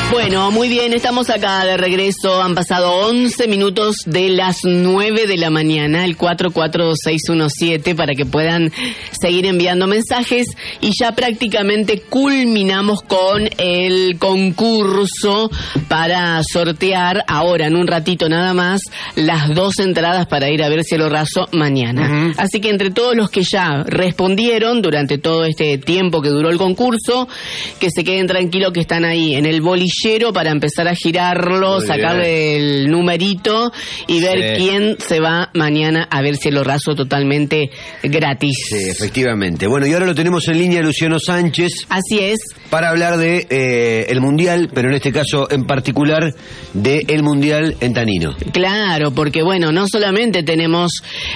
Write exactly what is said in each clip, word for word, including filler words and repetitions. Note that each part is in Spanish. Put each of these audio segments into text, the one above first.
Bueno, muy bien, estamos acá de regreso. Han pasado once minutos de las nueve de la mañana, el cuatro cuatro seis uno siete, para que puedan seguir enviando mensajes. Y ya prácticamente culminamos con el concurso para sortear ahora, en un ratito nada más, las dos entradas para ir a ver Cielo Raso mañana. Uh-huh. Así que entre todos los que ya respondieron durante todo este tiempo que duró el concurso, que se queden tranquilos que están ahí en el bolillero para empezar a girarlo, muy sacarle bien el numerito y ver sí. quién se va mañana a ver Cielo Raso totalmente gratis. Sí, efectivamente. Bueno, y ahora lo tenemos en línea Luciano Sánchez. Así es. Para hablar de eh, el Mundial, pero en este caso en particular de el Mundial en Tanino. Claro, porque bueno, no solamente tenemos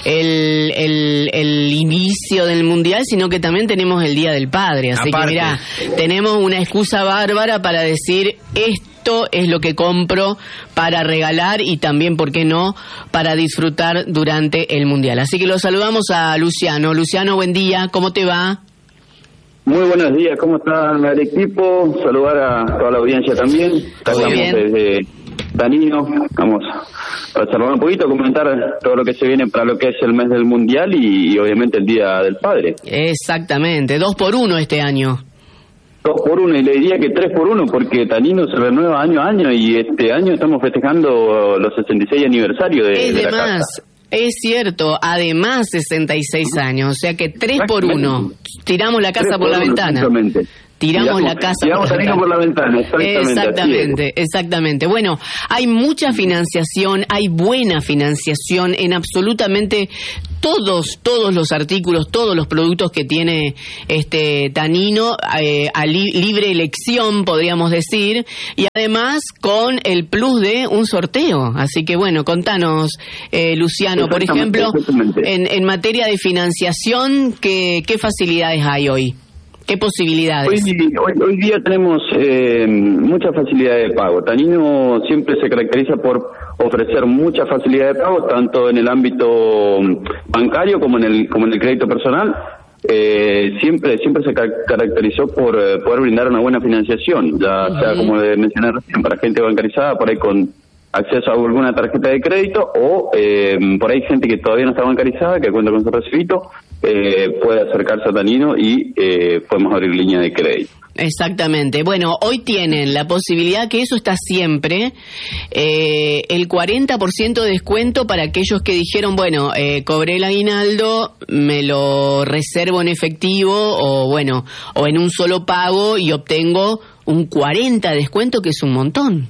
el, el, el inicio del Mundial, sino que también tenemos el Día del Padre. Así Aparte. que mira, tenemos una excusa bárbara para decir esto es lo que compro para regalar y también, ¿por qué no?, para disfrutar durante el Mundial. Así que lo saludamos a Luciano. Luciano, buen día, ¿cómo te va? Muy buenos días, ¿cómo está el equipo? Saludar a toda la audiencia también. Todo bien. Desde Tanino, vamos a observar un poquito, comentar todo lo que se viene para lo que es el mes del Mundial y, y obviamente el Día del Padre. Exactamente, dos por uno este año. Dos por uno, y le diría que tres por uno, porque Tanino se renueva año a año y este año estamos festejando los sesenta y seis aniversario de, es de la más, casa. Es cierto, además sesenta y seis años, o sea que tres por uno. Tiramos la casa por la ventana. Tiramos, tiramos la casa tiramos por, la por la ventana. Exactamente, exactamente, exactamente. Bueno, hay mucha financiación, hay buena financiación en absolutamente todos, todos los artículos, todos los productos que tiene este Tanino, eh, a li- libre elección, podríamos decir, y además con el plus de un sorteo. Así que bueno, contanos, eh, Luciano, por ejemplo, en, en materia de financiación, ¿qué, qué facilidades hay hoy? ¿Qué posibilidades? Hoy, hoy, hoy día tenemos eh, mucha facilidad de pago. Tanino siempre se caracteriza por ofrecer mucha facilidad de pago, tanto en el ámbito bancario como en el como en el crédito personal. Eh, siempre siempre se ca- caracterizó por eh, poder brindar una buena financiación, ya uh-huh. sea, como de mencionar recién, para gente bancarizada, por ahí con acceso a alguna tarjeta de crédito, o eh, por ahí gente que todavía no está bancarizada, que cuenta con su recibito, eh, puede acercarse a Tanino y eh, podemos abrir línea de crédito. Exactamente. Bueno, hoy tienen la posibilidad, que eso está siempre, eh, el cuarenta por ciento de descuento para aquellos que dijeron, bueno, eh, cobré el aguinaldo, me lo reservo en efectivo o bueno, o en un solo pago y obtengo un cuarenta por ciento de descuento, que es un montón.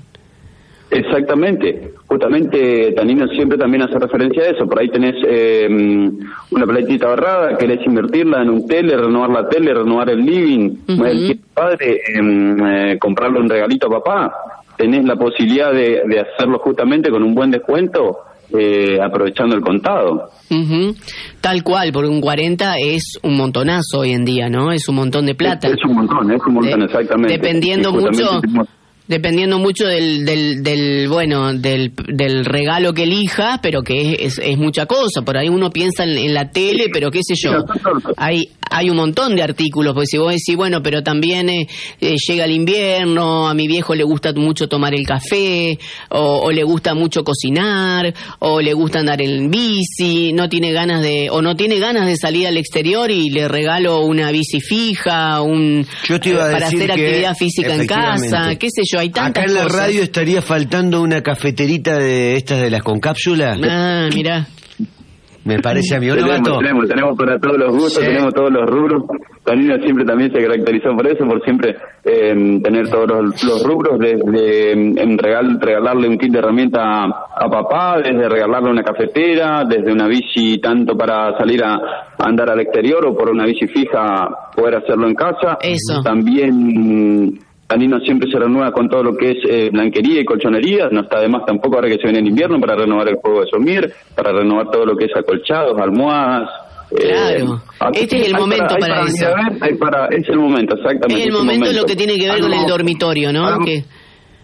Exactamente, justamente Tanino siempre también hace referencia a eso. Por ahí tenés eh, una platita ahorrada, querés invertirla en un tele, renovar la tele, renovar el living, uh-huh. el padre, eh, comprarle un regalito a papá. Tenés la posibilidad de, de hacerlo justamente con un buen descuento, eh, aprovechando el contado. Uh-huh. Tal cual, porque un cuarenta es un montonazo hoy en día, ¿no? Es un montón de plata. Es, es un montón, es un montón, de, exactamente. Dependiendo mucho... Tenemos... Dependiendo mucho del, del, del bueno, del, del regalo que elija, pero que es, es, es mucha cosa. Por ahí uno piensa en, en la tele, pero qué sé yo, hay hay un montón de artículos, porque si vos decís, bueno, pero también eh, eh, llega el invierno, a mi viejo le gusta mucho tomar el café, o, o le gusta mucho cocinar, o le gusta andar en bici, no tiene ganas de, o no tiene ganas de salir al exterior y le regalo una bici fija, un yo te iba a eh, para decir hacer actividad física en casa, qué sé yo. Hay tantas acá en la cosas. Radio estaría faltando una cafeterita de estas de las con cápsula. Ah, mirá. Me parece a mí, ¿o no, tenemos, Gato? tenemos, tenemos para todos los gustos, sí. Tenemos todos los rubros. Tanino siempre también se caracterizó por eso, por siempre eh, tener todos los, los rubros, desde en regal, regalarle un kit de herramienta a, a papá, desde regalarle una cafetera, desde una bici tanto para salir a, a andar al exterior o por una bici fija poder hacerlo en casa. Eso. También Tanino siempre se renueva con todo lo que es eh, blanquería y colchonería, no está de más tampoco ahora que se viene el invierno para renovar el juego de dormir, para renovar todo lo que es acolchados, almohadas. Claro, eh, este es el momento para, para eso. Ver, para, es el momento, exactamente. Es el momento, es momento. Lo que tiene que ver algo, con el dormitorio, ¿no? Algo, que...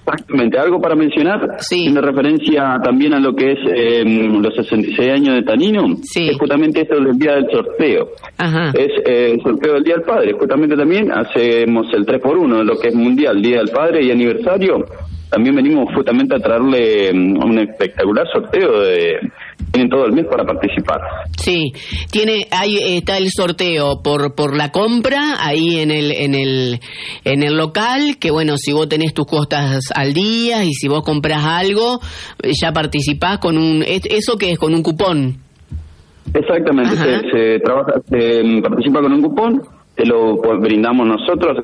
Exactamente, algo para mencionar, sí. en referencia también a lo que es eh, los sesenta y seis años de Tanino, sí. es justamente esto del día del sorteo. Ajá. Es eh, el sorteo del Día del Padre, justamente también hacemos el tres por uno, lo que es mundial, Día del Padre y aniversario. También venimos justamente a traerle un espectacular sorteo de tienen todo el mes para participar. Sí, tiene ahí está el sorteo por por la compra ahí en el en el en el local, que bueno, si vos tenés tus costas al día y si vos compras algo, ya participás con un eso que es con un cupón. Exactamente, se, se trabaja se participa con un cupón, te lo brindamos nosotros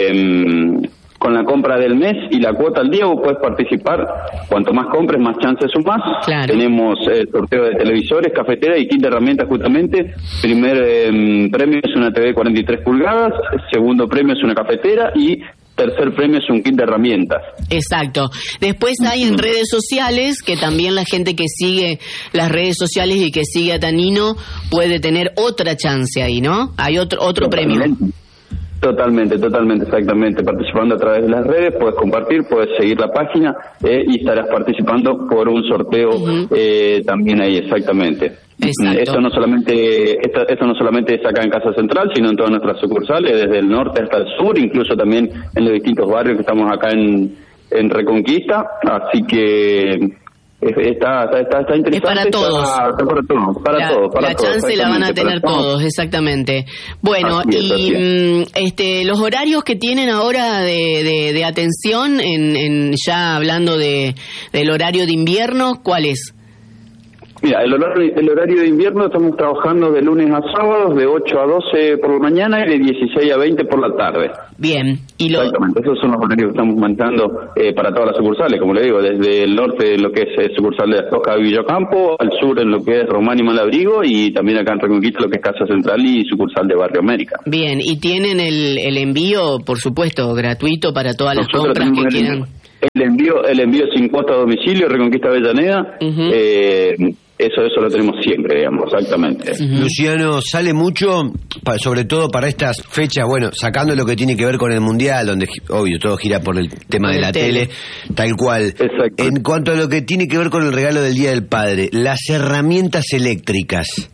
eh, con la compra del mes y la cuota al día. Vos podés participar, cuanto más compres, más chances sumás. Claro. Tenemos el eh, sorteo de televisores, cafetera y kit de herramientas justamente. Primer eh, premio es una T V de cuarenta y tres pulgadas, segundo premio es una cafetera y tercer premio es un kit de herramientas. Exacto. Después hay en redes sociales, que también la gente que sigue las redes sociales y que sigue a Tanino puede tener otra chance ahí, ¿no? Hay otro otro premio. Totalmente, totalmente, exactamente. Participando a través de las redes, puedes compartir, puedes seguir la página eh, y estarás participando por un sorteo uh-huh. eh, también ahí, exactamente. Exacto. Esto no solamente esto, esto no solamente es acá en Casa Central, sino en todas nuestras sucursales, desde el norte hasta el sur, incluso también en los distintos barrios que estamos acá en, en Reconquista. Así que Está, está, está, está interesante. Es para todos. Está, está para todos. Para la, todos para la todos, chance la van a tener todos, exactamente. Bueno, así es, y mm, este, los horarios que tienen ahora de, de, de atención, en, en ya hablando de del horario de invierno, ¿cuál es? Mira, el horario, el horario de invierno estamos trabajando de lunes a sábados, de ocho a doce por la mañana y de dieciséis a veinte por la tarde. Bien. Y lo... Exactamente, esos son los horarios que estamos manejando eh, para todas las sucursales, como le digo, desde el norte en lo que es eh, sucursal de Las Toscas de Villocampo, al sur en lo que es Román y Malabrigo, y también acá en Reconquista lo que es Casa Central y sucursal de Barrio América. Bien, y tienen el, el envío, por supuesto, gratuito para todas las Nosotros compras que el, quieran. El envío, el envío sin costo a domicilio, Reconquista Avellaneda, uh-huh. eh, Eso eso lo tenemos siempre, digamos, exactamente. Uh-huh. Luciano, sale mucho, pa, sobre todo para estas fechas, bueno, sacando lo que tiene que ver con el Mundial, donde, obvio, todo gira por el tema por de la tele, tele, tal cual. Exacto. En cuanto a lo que tiene que ver con el regalo del Día del Padre, las herramientas eléctricas,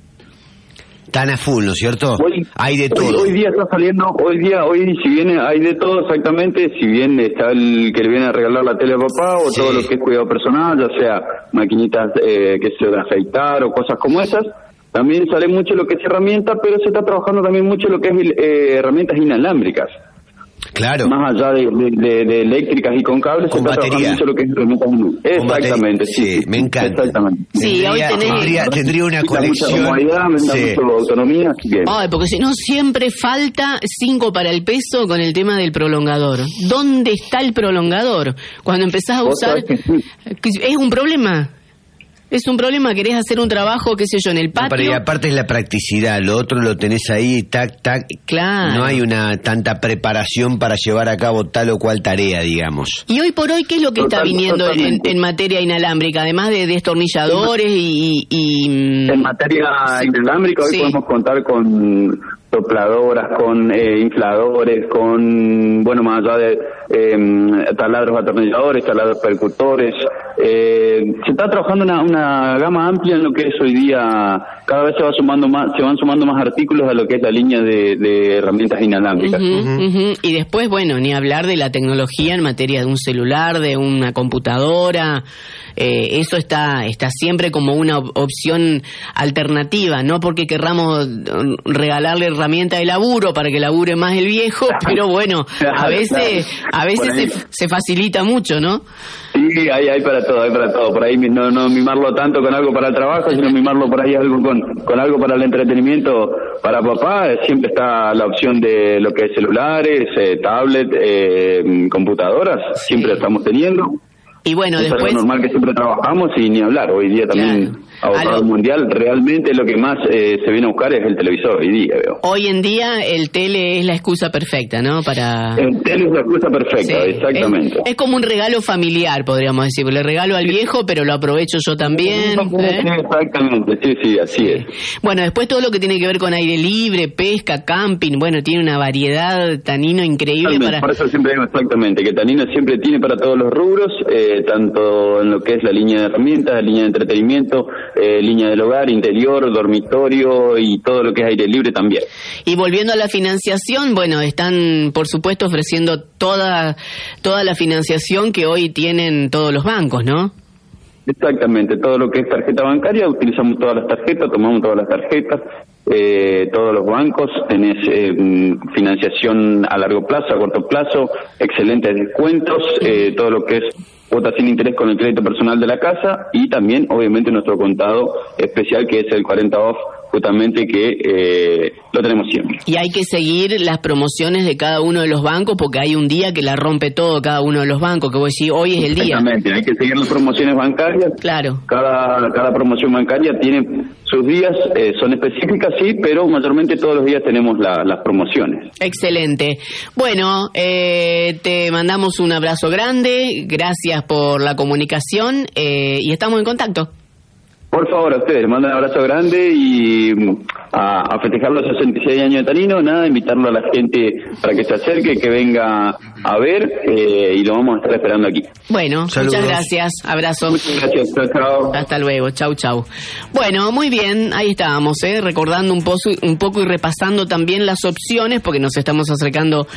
tan a full, ¿no es cierto? Hoy, hay de todo. Hoy, hoy día está saliendo, hoy día, hoy si viene, hay de todo exactamente, si bien está el que le viene a regalar la tele a papá, o sí. todo lo que es cuidado personal, ya sea maquinitas eh, que se de afeitar o cosas como esas. También sale mucho lo que es herramienta, pero se está trabajando también mucho lo que es eh, herramientas inalámbricas. Claro. Más allá de, de, de, de eléctricas y con cables, con se está batería. Mucho lo que es herramientas inalámbricas. Exactamente, sí, sí, me encanta. Exactamente. Sí, tendría, hoy tenés... tendría, tendría una me colección. Mucha comodidad, me sí. da mucha autonomía. Bien. Ay, porque si no siempre falta cinco para el peso con el tema del prolongador. ¿Dónde está el prolongador? Cuando empezás a usar... Sí. Es un problema. Es un problema, querés hacer un trabajo, qué sé yo, en el patio. No, pero y aparte es la practicidad, lo otro lo tenés ahí, tac, tac. Claro. No hay una tanta preparación para llevar a cabo tal o cual tarea, digamos. Y hoy por hoy, ¿qué es lo que Total, está viniendo en, en materia inalámbrica? Además de destornilladores y... y... En materia inalámbrica hoy sí. podemos contar con sopladoras, con eh, infladores, con, bueno, más allá de eh, taladros atornilladores, taladros percutores. Eh, se está trabajando una, una gama amplia en lo que es hoy día, cada vez se va sumando más, se van sumando más artículos a lo que es la línea de, de herramientas inalámbricas. Uh-huh, uh-huh. Y después, bueno, ni hablar de la tecnología en materia de un celular, de una computadora. Eh, eso está está siempre como una opción alternativa, no porque querramos regalarle herramienta de laburo para que labure más el viejo, pero bueno, a veces a veces se, se facilita mucho, ¿no? Sí, hay, hay para todo, hay para todo. Por ahí no, no mimarlo tanto con algo para el trabajo, sino mimarlo por ahí algo con, con algo para el entretenimiento. Para papá siempre está la opción de lo que es celulares, eh, tablet, eh, computadoras, siempre sí. estamos teniendo. Y bueno, es después... algo normal que siempre trabajamos y ni hablar, hoy día también... Claro. abocado al mundial, realmente lo que más eh, se viene a buscar es el televisor hoy día, veo. Hoy en día el tele es la excusa perfecta, ¿no? Para... El tele es la excusa perfecta, sí, exactamente. Es, es como un regalo familiar, podríamos decir. Le regalo al viejo, pero lo aprovecho yo también. ¿eh? Exactamente, sí, sí, así sí. es. Bueno, después todo lo que tiene que ver con aire libre, pesca, camping, bueno, tiene una variedad, Tanino, increíble. Para... Por eso siempre digo exactamente, que Tanino siempre tiene para todos los rubros, eh, tanto en lo que es la línea de herramientas, la línea de entretenimiento, eh, línea del hogar, interior, dormitorio y todo lo que es aire libre también. Y volviendo a la financiación, bueno, están por supuesto ofreciendo toda toda la financiación que hoy tienen todos los bancos, ¿no? Exactamente, todo lo que es tarjeta bancaria, utilizamos todas las tarjetas, tomamos todas las tarjetas, eh, todos los bancos, tenés eh, financiación a largo plazo, a corto plazo, excelentes descuentos, eh, todo lo que es cuotas sin interés con el crédito personal de la casa y también obviamente nuestro contado especial que es el cuarenta off, justamente que eh, lo tenemos siempre. Y hay que seguir las promociones de cada uno de los bancos porque hay un día que la rompe todo cada uno de los bancos, que vos decís, hoy es el día. Exactamente, hay que seguir las promociones bancarias. Claro. Cada, cada promoción bancaria tiene sus días, eh, son específicas, sí, pero mayormente todos los días tenemos la, las promociones. Excelente. Bueno, eh, te mandamos un abrazo grande, gracias por la comunicación eh, y estamos en contacto. Por favor, a ustedes, les mando un abrazo grande y a, a festejar los sesenta y seis años de Tanino, nada, invitarlo a la gente para que se acerque, que venga a ver eh, y lo vamos a estar esperando aquí. Bueno, saludos. Muchas gracias, abrazo. Muchas gracias, chao, chao. Hasta luego, chau, chau. Bueno, muy bien, ahí estábamos, ¿eh? recordando un, pozo, un poco y repasando también las opciones, porque nos estamos acercando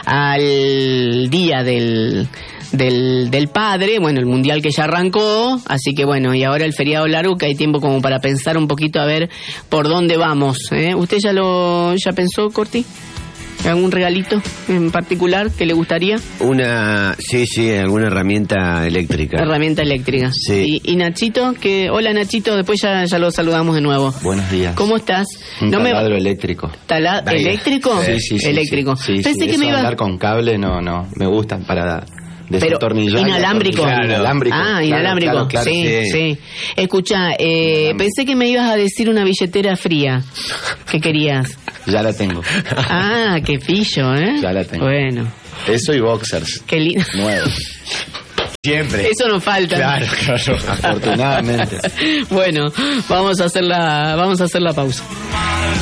al día del... Del, del padre, bueno, el mundial que ya arrancó, así que bueno, y ahora el feriado largo, que hay tiempo como para pensar un poquito a ver por dónde vamos, ¿eh? ¿Usted ya lo ya pensó, Corti? ¿Algún regalito en particular que le gustaría? Una, sí, sí, alguna herramienta eléctrica. Herramienta eléctrica. Sí. Y, y Nachito, que hola Nachito, después ya, ya lo saludamos de nuevo. Buenos días. ¿Cómo estás? Un no taladro me... eléctrico. ¿Tala... ¿Eléctrico? Sí, sí, sí. Eléctrico. Sí, sí, Pensé sí. que Eso me iba a andar con cable, no, no, me gustan para... Pero inalámbrico. Claro, inalámbrico. Ah, inalámbrico. Claro, claro, sí, sí, sí. Escucha, eh, pensé que me ibas a decir una billetera fría. ¿Qué querías? Ya la tengo. Ah, qué pillo, ¿eh? Ya la tengo. Bueno. Eso y boxers. Qué lindo. Nuevos. Siempre. Eso nos falta. Claro, claro. Afortunadamente. Bueno, vamos a hacer la, vamos a hacer la pausa.